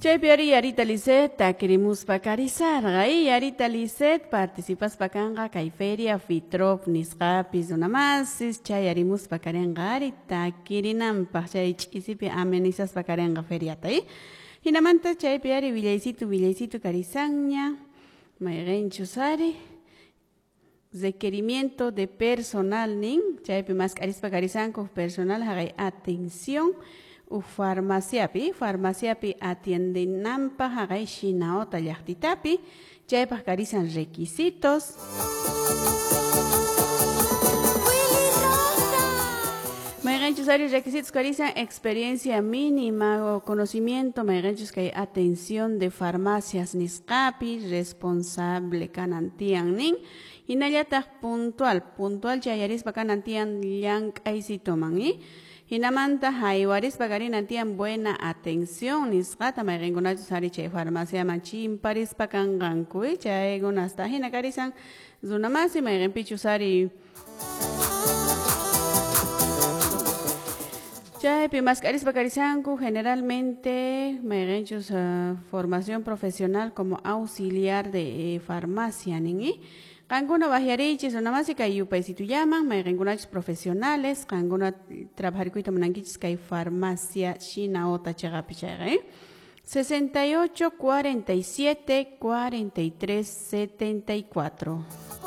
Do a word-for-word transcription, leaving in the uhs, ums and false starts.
Chaypiari yarita Lisset takirimus pakarisarqa y yarita Lisset participas pakanqa kay feria Fitrop nisqapis unamasis chay yarimus pakarenqa ari takirinanpaq chay ch'isipi amenizas pakarenqa feriata y hinamanta chaypiari villaysito villaysito karisanña mayqinchus ari requerimiento de personal nin chaypi mascarispa karisanku personal haqay atención u farmaciapi farmaciapi atiendinanpaq haqay shinaota llaqtitapi chaypaq karisan requisitos mayqinchus ari requisitos karisan experiencia mínima o conocimiento mayqinchus kay atención de farmacias nisqapi responsable kanantian nin hinallataq puntual puntual chayarispa kanantian llank'aysitoman y hinamanta haywarispa karinantian buena atención nisqata mayqinkunachus ari chay farmaciaman chimparispa kanqanku y chaykunasta hina karisan runamasi mayqinpichus ari chaypi mascarispa karisanku generalmente mayqinchus uh, formación profesional como auxiliar de eh, farmacia nin y Kanguna bahiarichis unamasi kay yupaysitu llaman mayqinkunachus profesionales kanguna trabajarikuyta munankichis kay farmacia shinaota chaqapi chayqa ¿eh? sesenta y ocho, cuarenta y siete, cuarenta y tres, setenta y cuatro